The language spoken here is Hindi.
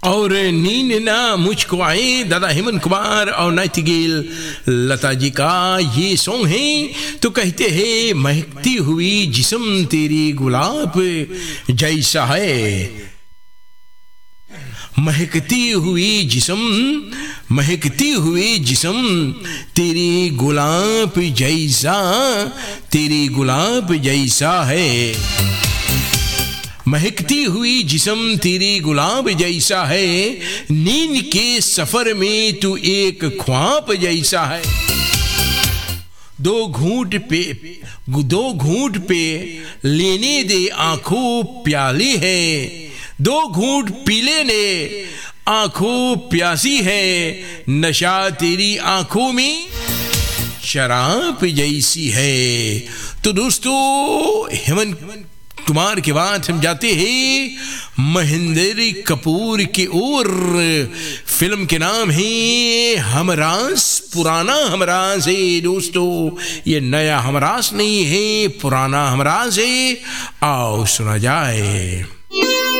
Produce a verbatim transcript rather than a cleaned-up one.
और नींद ना मुझको आए। दादा हेमंत कुमार और नाइटिंगेल लता जी का ये सॉन्ग है। तो कहते हैं महकती हुई जिस्म तेरी गुलाब जैसा है, महकती हुई जिस्म, महकती हुई जिस्म तेरी गुलाब जैसा, तेरी गुलाब जैसा है। महकती हुई जिस्म तेरी गुलाब जैसा है, नींद के सफर में तू एक ख्वाब जैसा है। दो घूंट पे, दो घूंट पे लेने दे आंखों प्याली है, दो घूंट पी लेने आंखों प्यासी है, नशा तेरी आंखों में शराब जैसी है। तो दोस्तों हेमंत कुमार के बाद हम जाते हैं महेंद्र कपूर की ओर। फिल्म के नाम है हमरास। पुराना हमरास है दोस्तों, ये नया हमरास नहीं है, पुराना हमरास है। आओ सुना जाए।